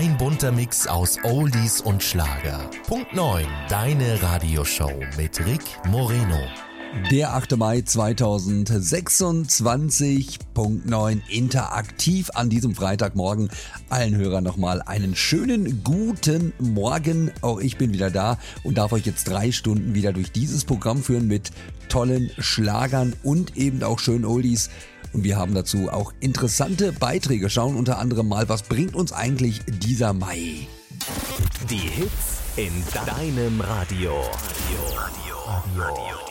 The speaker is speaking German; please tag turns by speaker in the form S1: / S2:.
S1: Ein bunter Mix aus Oldies und Schlager. Punkt 9, deine Radioshow mit Rick Moreno.
S2: Der 8. Mai 2026, Punkt 9, interaktiv an diesem Freitagmorgen. Allen Hörern nochmal einen schönen guten Morgen. Auch ich bin wieder da und darf euch jetzt 3 Stunden wieder durch dieses Programm führen mit tollen Schlagern und eben auch schönen Oldies. Und wir haben dazu auch interessante Beiträge. Schauen unter anderem mal, was bringt uns eigentlich dieser Mai?
S1: Die Hits in deinem Radio. Radio.